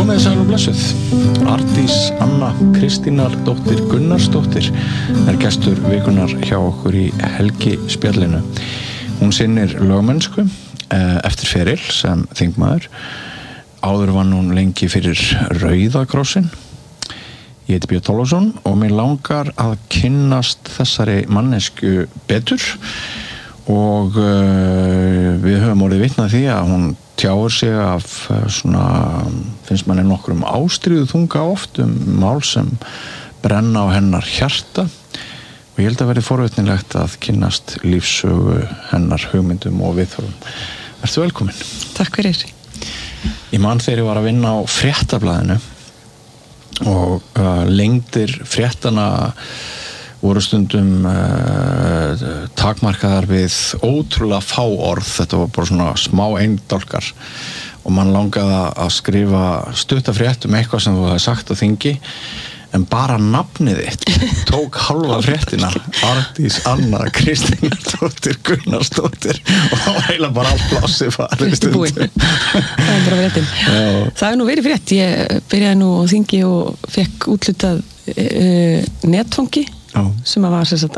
Komið sæl og blessuð. Arndís Anna Kristínardóttir Gunnarsdóttir gestur vikunar hjá okkur í helgispjallinu. Hún sinnir lögmennsku eftir feril sem þingmaður. Áður var hún lengi fyrir Rauða krossin. Ég heiti Björn Þorláksson og mér langar að kynnast þessari mannesku betur og við höfum orðið vitnað því að hún tjáir sig af svona, finnst manni nokkrum ástríðu þunga oft mál sem brenna á hennar hjarta og ég held að verði forvitnilegt að kynnast lífssögu hennar hugmyndum og viðhorfum. Ertu velkomin? Takk fyrir. Ég man þegar ég var að vinna á Fréttablaðinu og lengdir fréttana voru stundum takmarkaðar við ótrúlega fá orð. Þetta var bara svona smá eindálkar og mann langaði að skrifa stutta frétt eitthvað sem þú hefði sagt á þingi en bara nafnið þitt tók halva fréttina. Arndís Anna Kristínardóttir Gunnarsdóttir og það var eiginlega bara allt plássið farið stundum. Það bara fréttin. Það nú verið frétt. Ég byrjaði nú á þingi og fekk úthlutað netfangi sem að var sem sagt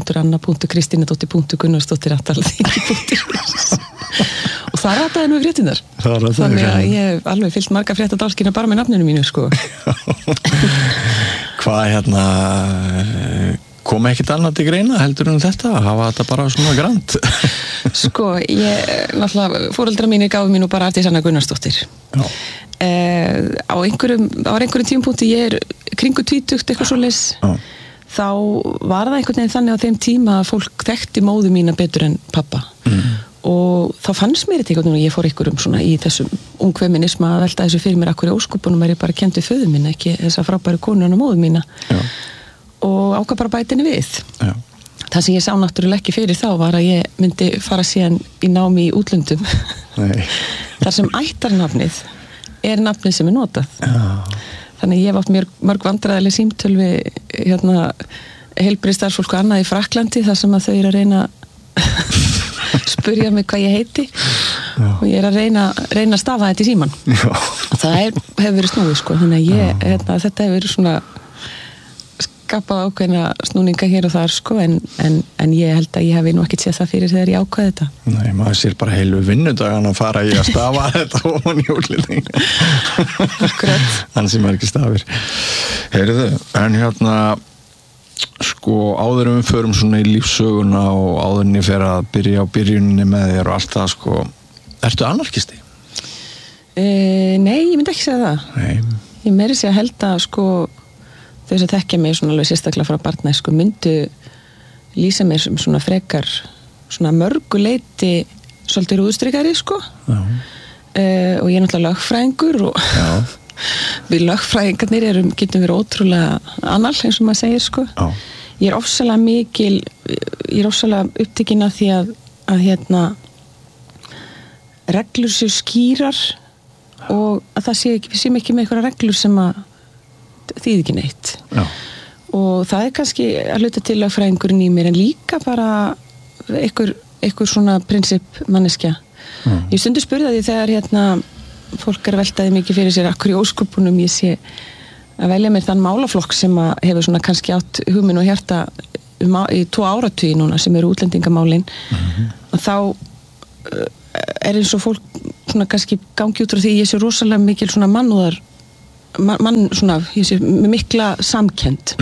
arndís.anna.kristínardóttir.gunnarsdóttir og það rataði nú fréttinnar. Þannig að ég hef alveg fyllt marga fréttadálskina bara með nafninu mínu sko. Hvað kom ekkert annað til greina heldur þetta að hafa þetta bara svona grand? Sko, náttúrulega foreldrar mínir gáfu mér nú bara Arndís Anna Gunnarsdóttir. Á einhverjum tímapunkti ég kringu 20 eitthvað svoleiðis. Þá var það einhvern veginn þannig á þeim tíma að fólk þekkti móður mína betur en pappa. Og þá fannst mér þetta einhvern veginn og ég fór einhverjum svona í þessum ungfeminisma að velta þessu fyrir mér akkur í óskupunum ég bara kennt við föður mína, ekki þessa frábæru konu og móður mína. Og ákvað bara bætinni við. Það sem ég sá náttúrulega ekki fyrir þá var að ég myndi fara síðan í námi í útlöndum. Þar sem ættarnafnið nafnið sem notað. Þannig ég hef átt mörg vandræðileg símtöl við heilbrigðisstarfsfólk og annað í Frakklandi þar sem að þau að reyna spurja mig hvað ég heiti og ég að reyna að stafa þetta í síman. Og það hefur verið snúið sko. Þannig að þetta hefur verið svona skapað ákveðna snúninga hér og þar sko en ég held að ég hef nú ekkert séð það fyrir þegar ég ákvað þetta. Nei, maður sér bara heilu vinnudagan að fara í að stafa þetta ofan í útlendinga. Akkurat. Þannig sem er ekki stafir. Heyrðu, en sko áður við förum svona í lífssöguna og áður ég fer að byrja á byrjuninni með þér og allt það sko. Ertu anarkisti? Nei, ég myndi ekki segja það. Nei. Ég meiri sé að held að sko þess að þekkja mig svona alveg sérstaklega frá barnæsku myndu lýsa mér sem svona frekar svona mörguleiti svolítið rúðstrykari sko. Og ég náttúrulega lögfræðingur og við lögfræðingarnir getum verið ótrúlega annal eins og maður segir sko. Ég ofsalega upptekin af því að reglur séu skýrar og að það sé ekki með einhverja reglur sem að þýði ekki neitt. Og það kannski að hluta til lögfræðingurinn í mér en líka bara einhver svona prinsip manneskja. Ég stundu spurði því þegar fólk veltaði mikið fyrir sér akkur í óskupunum ég sé að velja mér þann málaflokk sem að hefur svona kannski átt hugminn og hjarta í 2 áratugi núna sem eru útlendingamálin og þá eins og fólk svona kannski gangi út frá því ég sé rosalega mikil svona mannúðar svona, ég sé, með mikla samkennd.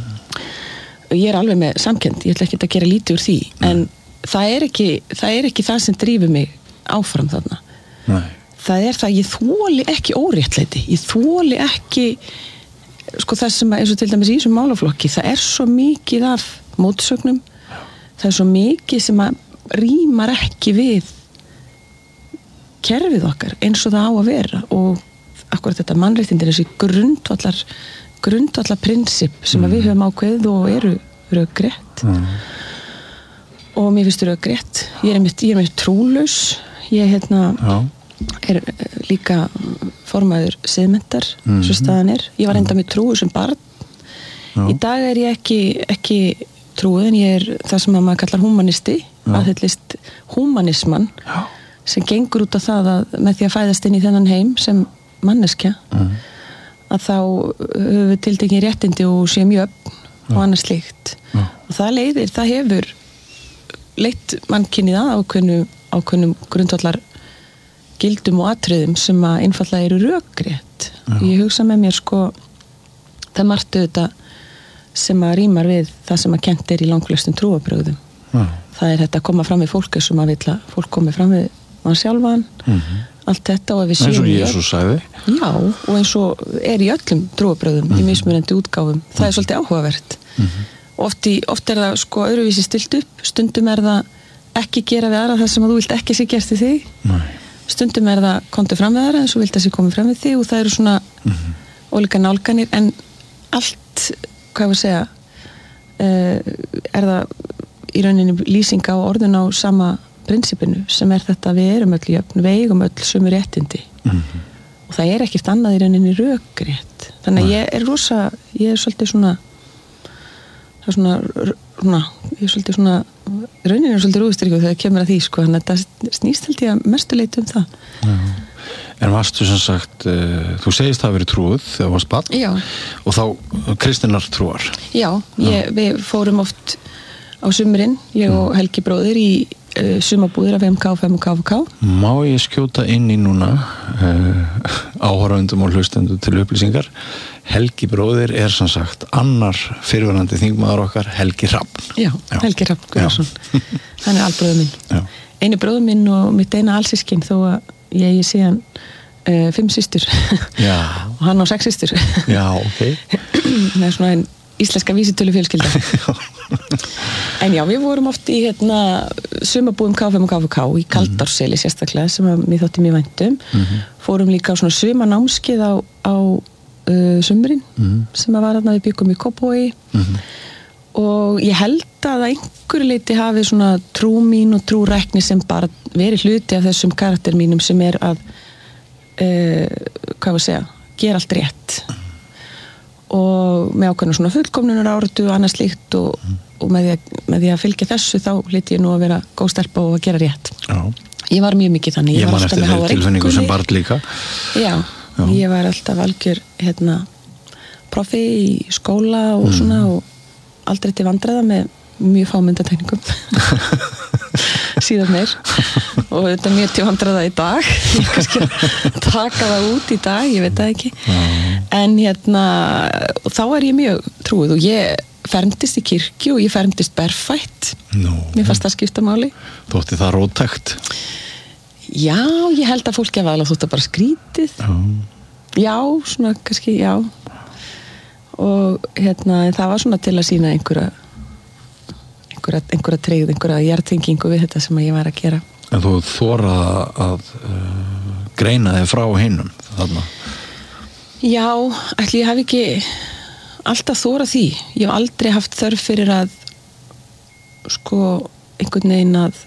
Ég alveg með samkennd, ég ætla ekki að gera lítið úr því, en það er ekki það sem drífur mig áfram þarna. Nei. Það það, ég þoli ekki óréttlæti, ég þoli ekki, sko það sem eins og til dæmis í þessum málaflokki, það svo mikið af mótsögnum, það svo mikið sem að rímar ekki við kerfið okkar eins og það á að vera og akkurat þetta mannréttindi þessi grundvallar prinsip sem að við höfum ákveðið og eru rökrétt og mér finnst rökrétt ég er trúlaus ég líka formaður siðmenntar svo staðan ég var enda með trúi sem barn í dag ég ekki trúið en ég það sem að maður kallar humanisti aðhyllist humanisman sem gengur út á það að með því að fæðast inn í þennan heim sem manneskja að þá höfum við tiltekið réttindi og séum jöfn og annað slíkt og það hefur leitt mannkynið að ákveðnum grundvallar gildum og atriðum sem að einfallega eru rökrétt. Ég hugsa með mér sko það margt auðvitað sem að rímar við það sem að kennt í langflestum trúarbrögðum. Það þetta að koma fram við fólk sem að vill að fólk komi fram við mann sjálfan, allt þetta og við séum... Eins og Jesús sagði. Já, og eins og í öllum trúarbrögðum, í mismunandi útgáfum. Það svolítið áhugavert. Oft það sko öðruvísi stilt upp, stundum það ekki gera við aðra það sem að þú vilt ekki sé gert í þig. Stundum það komdu fram við aðra en svo vilt það sé komið fram við þig og það eru svona ólíka nálganir en allt, hvað ég var að segja, það í rauninni lýsing á orðun á sama prinsipinu sem þetta við erum öll jöfn, við eigum öll sömu réttindi og það ekkert annað í rauninni rökrétt. Þannig að ég er svolítið svona ég er svolítið svona rauninni svolítið rúðstrykkuð þegar kemur að því sko, þannig að það snýst held ég að mestu leyti það. En varstu sem sagt, þú segist það verið trúið þegar þú varst barn. Já. Og þá kristinnar trúar. Já, við fórum oft á sumrin, ég og Helgi bróðir í sumabúðir af MK og FMK. Má ég skjóta inn í núna áhorfendum og hlustendum til upplýsingar. Helgi bróðir sem sagt annar fyrrverandi þingmaður okkar, Helgi Hrafn. Já, Helgi Hrafn Gunnarsson. Hann albróður minn. Já. Einu bróður minn og mitt eina alsískin þó að ég sé hann 5 systur. Já. Og hann á 6 systur. Já, ok. Það svona en íslenska vísitölu fjölskylda. En já, við vorum oft í sumabúðum KFM og KFK í Kaldárseli sérstaklega sem mér þótti mjög vænt fórum líka á svona sumanámskeið á sumrin sem var þarna við byggum í Kópavogi og ég held að einhverju leyti hafi svona trú mín og trúrækni sem bara verið hluti af þessum karakter mínum sem að hvað var að segja, gera allt rétt og með ákveðna svona fullkomnunar áratu og annað slíkt og með því að fylgja þessu þá hlyti ég nú að vera góð stelpa og að gera rétt. Já. Ég var mjög mikið þannig. Ég man eftir þeirri tilfinningu sem barn líka. Já, ég var alltaf algjör profi í skóla og svona og aldrei til vandræða með mjög fámyndatekningum. Síðan meir og þetta mjög til vandræða í dag ég kannski taka það út í dag ég veit það ekki en og þá ég mjög trúið og ég fermdist í kirkju og ég fermdist berfætt mér fannst það skipta máli. Þótti það róttækt? Já, ég held að fólki að þótti bara skrítið já, svona kannski, já og en það var svona til að sýna einhverja tryggð, einhverja hjartengingu við þetta sem ég var að gera. En þú þorað að greina þig frá hinum þarna? Já, ætli ég hafi ekki alltaf þorað því. Ég hef aldrei haft þörf fyrir að sko einhvern veginn að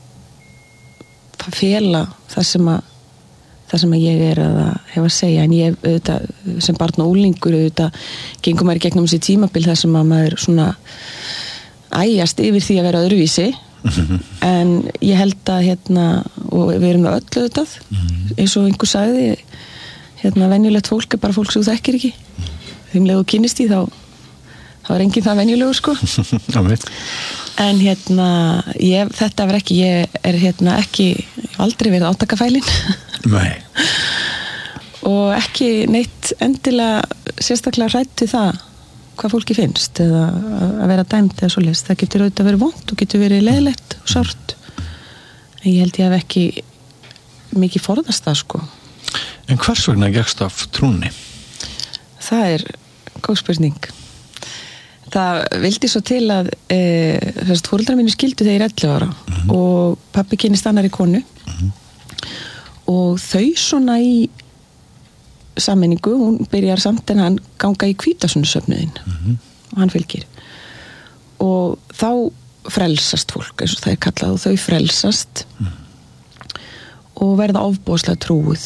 fela það sem að ég að hef að segja en ég auðvitað, sem barn og úlingur auðvitað gengum maður í gegnum þessi tímabil þar sem að maður svona æjast yfir því að vera öðruvísi en ég held að og við erum öll auðvitað eins og einhver sagði venjulegt fólk bara fólk sem þú þekkir ekki þeimlega þú kynnist í þá enginn það venjulegur sko en þetta var ekki ég ekki, ég hef aldrei verið átakafælin Nei og ekki neitt endilega sérstaklega hrætt við það hvað fólki finnst eða að vera dæmt eða svoleiðis. Það getur auðvitað verið vont og getur verið leiðilegt og sárt en ég held ég hef ekki mikið forðast það sko. En hvers vegna gekkstu af trúnni? Það góð spurning. Það vildi svo til að foreldrar mínu skildu þegar ég 11 ára og pabbi kynnist annarri konu og þau svona í sammenningu, hún byrjar samt en hann ganga í Hvítasunnursöfnuðinn og hann fylgir og þá frelsast fólk eins og það kallað og þau frelsast og verða ofboðslega trúið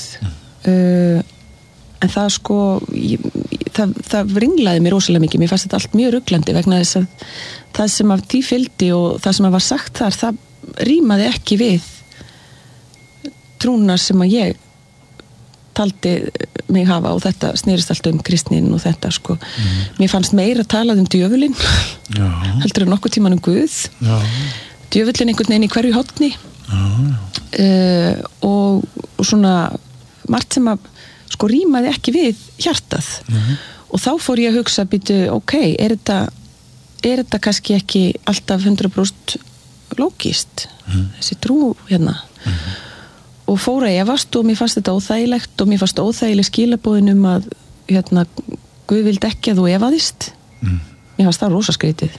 en það sko það ringlaði mér rosalega mikið, mér fannst þetta allt mjög ruglandi vegna þess að það sem af því fylgdi og það sem var sagt þar það rímaði ekki við trúna sem að ég taldi mig hafa og þetta snerist alltaf kristnin og þetta sko mér fannst meira talað djöfulinn heldur en nokkuð tíman Guð djöfullinn einhvern veginn í hverju horni og svona margt sem að sko rímaði ekki við hjartað og þá fór ég að hugsa býtu, er þetta kannski ekki alltaf 100% lógist þessi trú hérna og fór að efast og mér fannst þetta óþægilegt og mér fannst óþægileg skilaboðin að hérna, Guð vildi ekki að þú efaðist mér fannst það rosa skrítið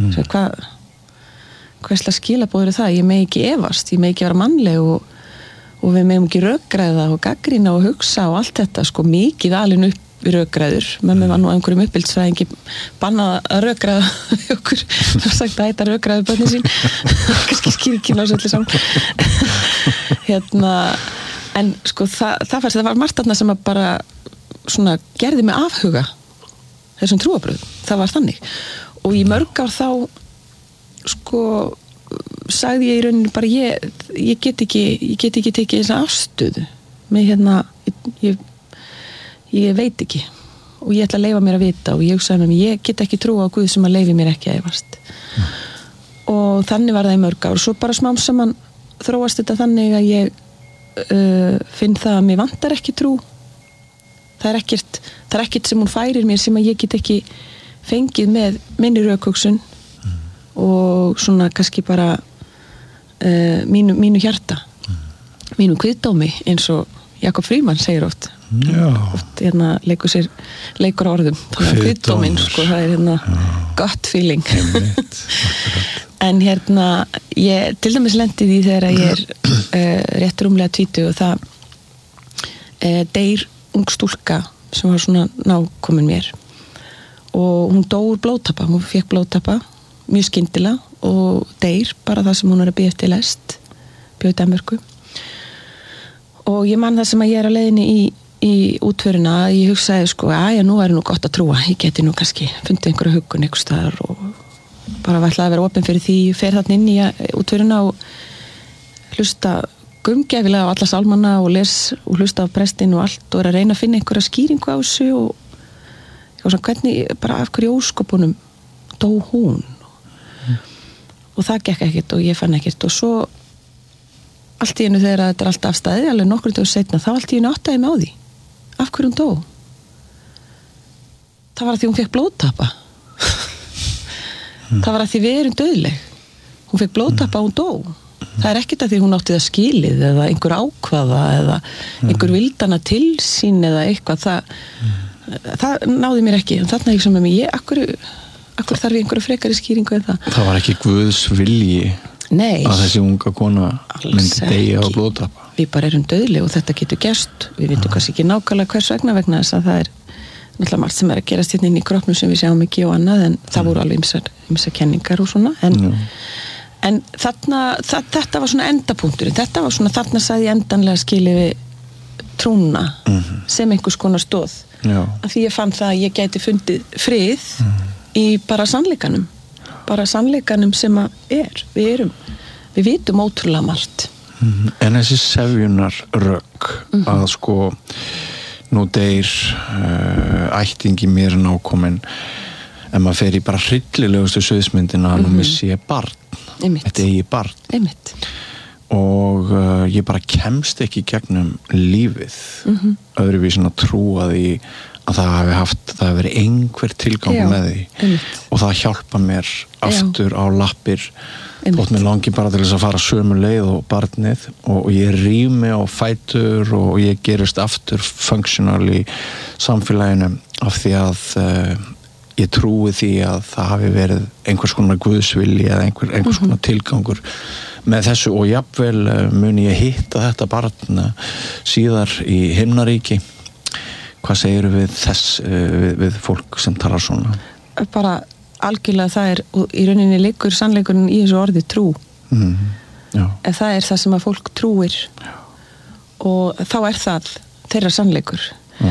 hverslega skilaboður það, ég megi ekki efast ég megi ekki vera mannleg og við megum ekki rökgræða og gagnrýna og hugsa og allt þetta, sko mikið alin upp í rökgræður, mömmu var nú einhverjum uppbyldsfræðingi bannað að rökgræða okkur, það var sagt að þetta rökgræðu börnin sín, kannski skýrkinn á svolítið saman hérna, en sko það var margt þarna sem að bara svona gerði mig afhuga þessum trúarbrögðum, það var þannig og í mörg ár þá sko sagði ég í rauninni bara ég get ekki tekið þessa afstöðu með hérna ég veit ekki og ég ætla að leyfa mér að vita og ég hugsaði með mér, ég get ekki trúa á Guð sem að leyfi mér ekki að efast og þannig var það í mörg ár og svo bara smám saman þróast þetta þannig að ég finn það að mér vantar ekki trú það er ekkert sem hún færir mér sem að ég get ekki fengið með minni rökhugsun og svona kannski bara mínu hjarta mínu kviðdómi eins og Jakob Frímann segir oft hérna leikur orðum kviðdóminn, sko, það er hérna gut feeling en hérna ég til dæmis lenti því þegar ég rétt rúmlega 20 og það deyr ung stúlka sem var svona nákomin mér og hún dó úr blóðtappa hún fékk blóðtappa mjög skyndilega og deyr bara það sem hún var að bíða eftir lest bjóð í Danmörku og ég man það sem að ég að leiðinni í útförina að ég hugsaði sko nú er nú gott að trúa ég geti nú kannski fundið einhverja huggun einhvers staðar og bara var ætlaði að vera opin fyrir því ég fer þarna inn í útförina og hlusta gumgæfilega á alla sálmana og les og hlusta á prestinn og allt og að reyna að finna einhverja skýringu á þessu og svona hvernig bara af hverju óskopunum dó hún og það gekk ekkert og ég fann ekkert og svo allt í einu þegar þetta er allt afstæði alveg nokkur dögur seinna þá allt í einu áttaði mig á því af hverju hún dó það var að því hún fekk blóðtappa það var að því við erum dauðleg hún fekk blóðtappa og hún dó það er ekkert að því hún átti það skilið eða einhver ákvaða eða einhver vildana til sín eða eitthvað það náði mér ekki en þarna ég sem með mig akkur þarf ég einhverja frekari skýringu en það var ekki Guðs vilji Nei, að þessi unga kona myndi deyja á blóðtappa við bara erum dauðleg og þetta getur gerst við vitum kannski ekki nákvæmlega hvers vegna þess að það er náttúrulega margt sem er að gerast hérna inn í kroppnum sem við sjáum ekki og annað en það voru alveg ýmsar kenningar og svona en þetta var svona endapunkturinn þetta var svona þarna sagði ég endanlega skilið við trúna sem einhvers konar stóð af því ég fann það að ég gæti fundið frið í bara sannleikanum sem að við vitum ótrúlega margt en þessi sefjunar rögg að sko nú deyr ættingi mér nákomin en maður fer í bara hryllilegustu sviðsmyndina að nú missi ég barn þetta eigi barn og ég bara kemst ekki gegnum lífið öðruvísin að trúa því að það hafi verið einhver tilgang með því og það hjálpa mér aftur á lappir þótt mér langi bara til þess að fara sömu leið og barnið og ég rými á fætur og ég gerist aftur functional í samfélaginu af því að ég trúi því að það hafi verið einhvers konar guðsvilji eða einhvers konar tilgangur með þessu og jafnvel muni ég hitta þetta barn síðar í himnaríki. Hvað segir við fólk sem talar svona? Bara algjörlega það er í rauninni leikur sannleikurinn í þessu orði trú en það er það sem að fólk trúir og þá er það þeirra sannleikur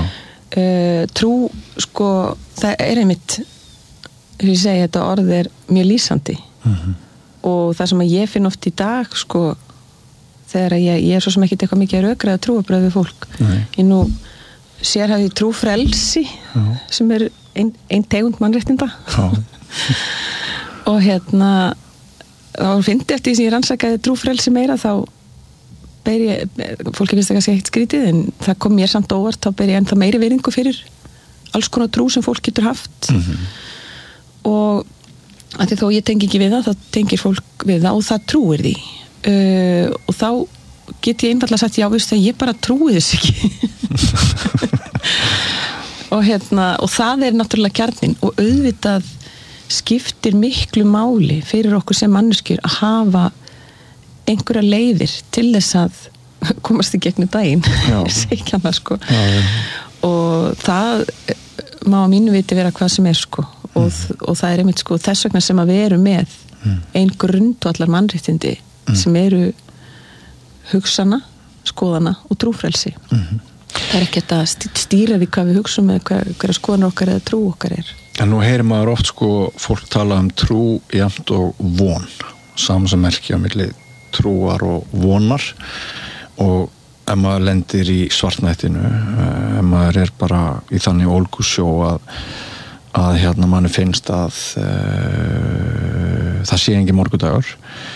trú sko það er einmitt ég segi þetta orð er mjög lýsandi og það sem að ég finn oft í dag sko þegar ég svo sem ekkert eitthvað mikið að rökra að trúarbröð við fólk. Ég nú sérhæfði trúfrelsi sem ein tegund mannréttinda og þá fyndi eftir því sem ég rannsakaði trúfrelsi meira þá fólki finnst það kannski ekkert skrítið en það kom mér samt óvart, þá ber ég ennþá meiri virðingu fyrir alls konar trú sem fólk getur haft og að því þó ég tengi ekki við það, þá tengir fólk við það og það trúir því og þá get ég einfallega sagt já, veist það, ég bara trúi þess ekki og það náttúrulega kjarninn og auðvitað skiptir miklu máli fyrir okkur sem manneskjur að hafa einhverja leiðir til þess að komast í gegnum daginn segja það sko og það má að mínu viti vera hvað sem sko og það einmitt sko þess vegna sem að við erum með ein grundvallar mannréttindi sem eru hugsana, skoðana og trúfrelsi það ekkert að stýra því hvað við hugsum eða hverja skoðanar okkar eða trú okkar En nú heyrir maður oft sko fólk tala trú jafnt og von samsammerki á milli trúar og vonar og ef maður lendir í svartnættinu ef maður bara í þannig ólgusjó að manni finnst að það sé engin morgudagur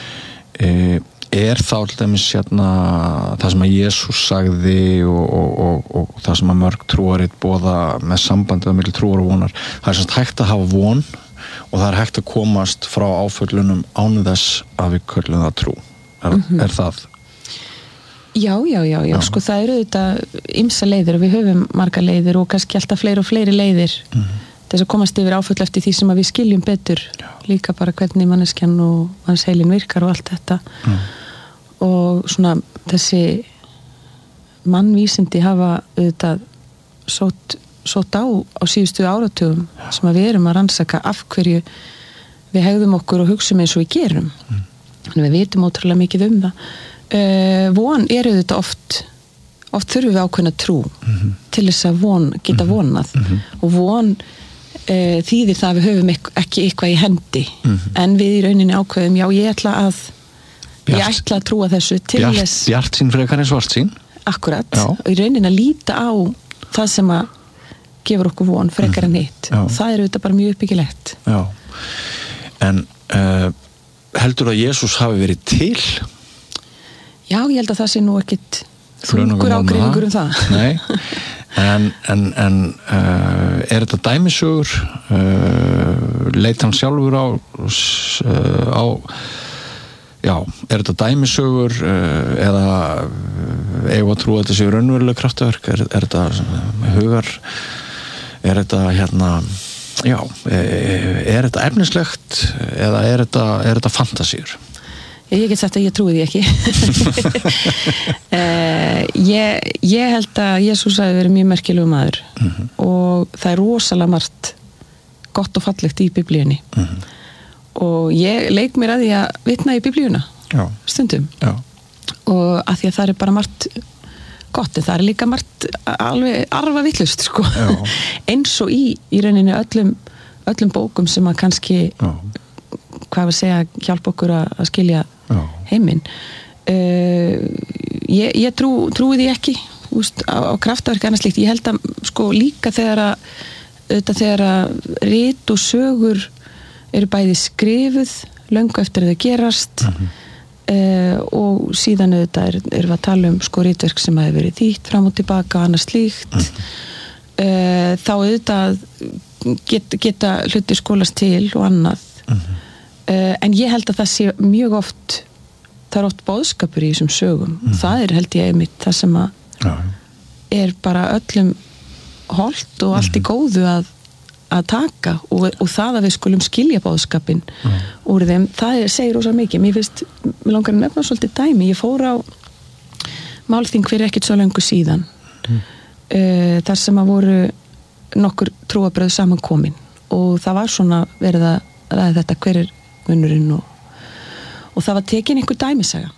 þá til dæmis það sem að Jesús sagði og það sem að mörg trúarit boða með sambandið á milli trúar og vonar það semst hægt að hafa von og það hægt að komast frá áföllunum án þess að við köllum það trú er það? Já, sko það eru þetta ýmsa leiðir og við höfum margar leiðir og kannski alltaf fleiri og fleiri leiðir þess að komast yfir áföll eftir því sem að við skiljum betur líka bara hvernig manneskjan og hans heilin virkar og allt þetta og svona þessi mannvísindi hafa auðvitað sótt á síðustu áratugum sem að við erum að rannsaka af hverju við hegðum okkur og hugsum eins og við gerum þannig við vitum ótrúlega mikið það von auðvitað oft þurfum við ákveðna trú til þess að geta vonað og von þýðir það að við höfum ekki eitthvað í hendi en við í rauninni ákveðum ég ætla að trúa þessu til þess Bjartsýn frekar en svartsýn Akkurat, og í rauninni að líta á það sem að gefur okkur von frekar en hitt og það auðvitað bara mjög uppbyggilegt Já, en heldur að Jesús hafi verið til? Já, ég held að það sé nú ekkit þungur ágreiningur það Nei En þetta dæmisögur leit hann sjálfur á þetta dæmisögur eða eigum að trúa þetta séu raunveruleg kraftaverk er þetta hugar er þetta er þetta efnislegt eða er þetta fantasíur? Ég get sagt að ég trúi því ekki ég held að Jesús hafi verið mjög merkilegur maður og það er rosalega margt gott og fallegt í biblíunni og ég leik mér að því að vitna í biblíuna stundum og að því að það er bara margt gott en það er líka margt alveg arfa vitlaust sko eins og í rauninni öllum bókum sem að kannski hvað við segja hjálpa okkur að skilja heiminn ég trúi því ekki á kraftaverk annars slíkt, ég held að sko líka þegar að rit og sögur eru bæði skrifuð löngu eftir að þau gerast og síðan auðvitað erum við að tala sko ritverk sem hefur verið þýtt fram og tilbaka og annars slíkt þá auðvitað geta hlutir skólast til og annað en ég held að það sé mjög oft það oft boðskapur í þessum sögum það held ég einmitt það sem að bara öllum holdt og allt í góðu að taka og það að við skulum skilja boðskapin úr þeim, það segir rosa mikið mér langar að nefna svolítið dæmi ég fór á málþing fyrir ekkert svo löngu síðan þar sem að voru nokkur trúarbröð samankomin og það var svona verið að ræða þetta hver munurinn og það var tekin einhver dæmisaga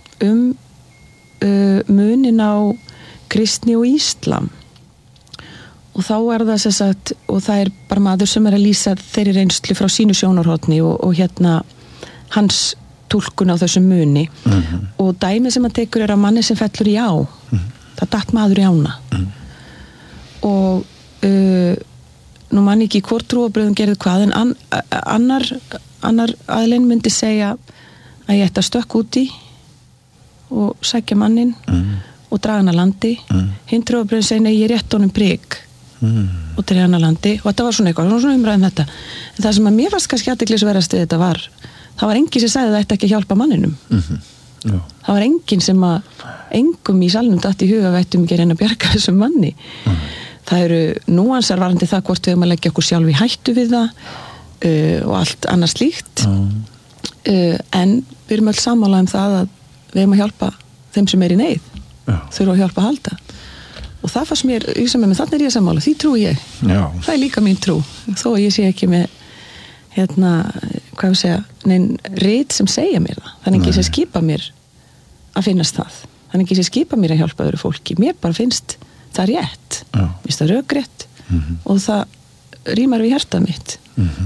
munin á kristni og íslam og þá er það sem sagt og það bara maður sem að lýsa þeirri reynslu frá sínu sjónarhorni og hans túlkun á þessum muni og dæmið sem hann tekur að manni sem fellur í á það datt maður í ána og nú man ekki hvort trúarbröðum gerði hvað en annar aðilinn myndi segja að ég ætti að stökk úti og sækja mannin og draga hann að landi hinn trúarbröðum segja nei ég rétt honum prik og draga hann að landi og þetta var svona eitthvað, svona umræðum þetta en það sem að mér fannst kannski athyglisverðast við þetta það var enginn sem sagði að það ætti ekki að hjálpa manninum það var enginn sem að engum í salnum datt í huga að við ættum ekki að reyna að bjarga þessum manni það eru núansar varandi það hvort við höfum að leggja okkur sjálf í hættu við það og allt annað slíkt en við erum öll sammála það að við höfum að hjálpa þeim sem í neyð þurfa að hjálpa að halda og það fannst mér, þannig er ég sammála því trúi ég, það líka mín trú þó að ég sé ekki með hvað við segja neinn rit sem segja mér það þannig ekki sem skipa mér að finnast það þannig ekki sem skipa mér að hjálpa öðru fólki mér bara finnst það rétt finnst það rökrétt og það rýmar við hjartað mitt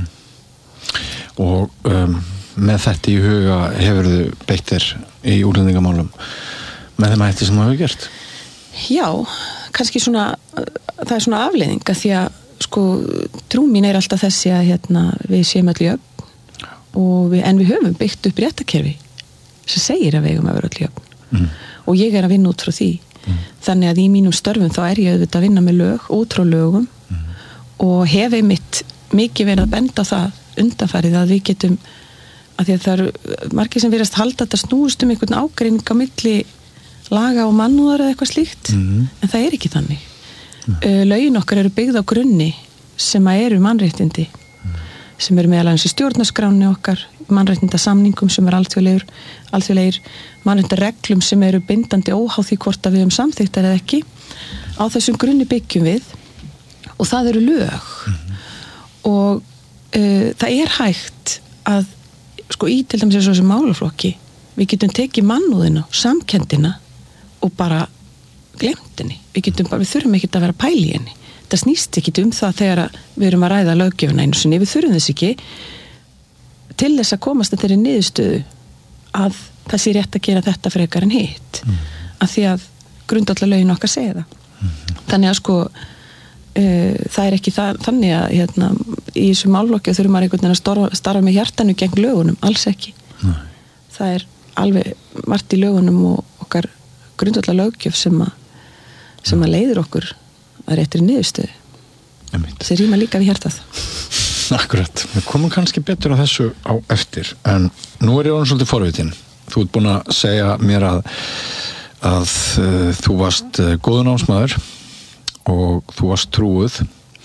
og með þetta í huga hefurðu beitt þér í útlendingamálum með þeim hætti sem þú hefur gert já, kannski svona það er svona afleiðing að því að sko, trú mín er alltaf þessi að við séum öll jöfn en við höfum byggt upp réttakerfi sem segir að við eigum að vera öll jöfn og ég er að vinna út frá því þannig að í mínum störfum þá er ég auðvitað að vinna með lög, út frá lögum og hef einmitt mikið verið að benda á það undanfarið að við getum að því að það eru margir sem virðast halda að þetta snúist einhvern ágreining á milli laga og mannúðar eða eitthvað slíkt en það er ekki þannig lögin okkar eru byggð á grunni sem að eru mannréttindi sem eru meðal annars í stjórnarskráni okkar mannréttindasamningum sem alþjóðlegir mannréttindareglum sem eru bindandi óháð því hvort að við höfum samþykktar eða ekki á þessum grunni byggjum við og það eru lög og það er hægt að sko í til dæmis þessu málaflokki við getum tekið mannúðina, samkenndina og bara glemt henni. Við þurfum ekki að vera að pæla í henni. Það snýst ekki það þegar við erum að ræða löggjöfuna einu sinni. Við þurfum þess ekki til þess að komast að þeirri niðurstöðu að það sé rétt að gera þetta frekar en hitt. Af því að grundvallarlögin okkar segja það. Þannig að sko það er ekki þannig að í þessu málflokki þurfum maður einhvern veginn að starfa með hjartanu gegn lögunum, alls ekki. Það er alveg margt í lögunum og okkar grundvallar löggjöf sem að leiðir okkur að réttri niðurstöðu sem rýma líka við hjartað Akkurat, við komum kannski betur á þessu á eftir en nú er ég orðin svolítið forvitin þú ert búin að segja mér að þú varst góður námsmaður og þú varst trúuð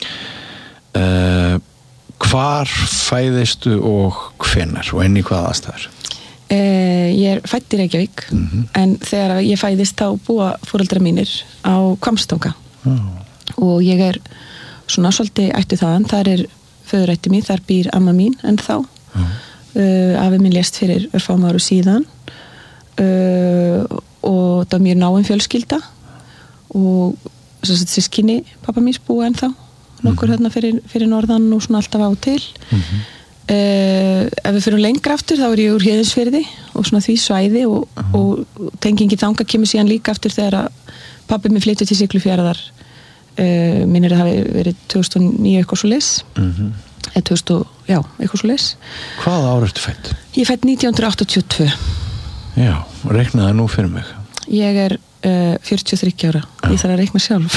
hvar fæðistu og hvenær og inn í hvaða aðstæður? Ég er fædd í Reykjavík en þegar ég fæðist þá búa foreldrar mínir á Hvammstanga og ég er svona svolítið ættu þaðan, þar er föðurætti mín, þar býr amma mín en þá afi minn lést fyrir örfáum árum síðan og það var mjög náin fjölskylda og systkini pappa míns búa ennþá nokkur þarna fyrir norðan og svona alltaf á til ef við fyrir lengra aftur þá er ég úr Héðinsfirði og svona því svæði og tengingi þanga kemur síðan líka aftur þegar að pabbi mig flyttu til Siglufjarðar minnir það hafi verið 2009 eitthvað svoleiðis eða 2000, já, eitthvað svoleiðis Hvaða ár ertu fædd? Ég er fædd 1982 Já, reiknaði nú fyrir mig Ég er 43 ára Ég þarf að reikna sjálf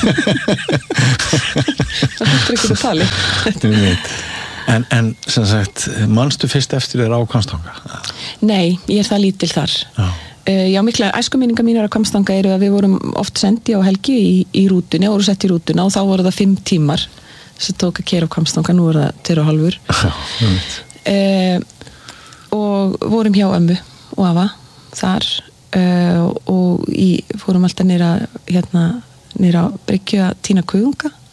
Það hættur ekki að tali Þú veit En sem sagt, manstu fyrst eftir þér á Hvammstanga? Nei, ég er það lítil þar. Já, mikla æskuminningar mínar á Hvammstanga eru að við vorum oft sendi á helgi í rútunni, voru sett í rútuna og þá voru það 5 tímar sem tók að keyra á Hvammstanga, nú er það 2,5. Og vorum hjá ömmu og afa þar og fórum alltaf niður á Bryggju að tína kuðunga